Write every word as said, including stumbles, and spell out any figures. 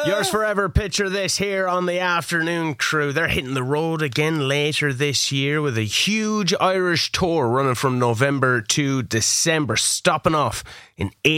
Yours forever, picture this here on the Afternoon Crew. They're hitting the road again later this year with a huge Irish tour running from November to December, stopping off in eight